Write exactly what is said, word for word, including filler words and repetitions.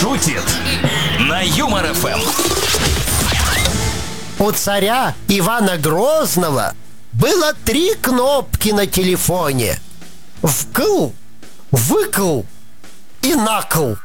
шутит на Юмор эф эм. У царя Ивана Грозного было три кнопки на телефоне: вкл, выкл и накл.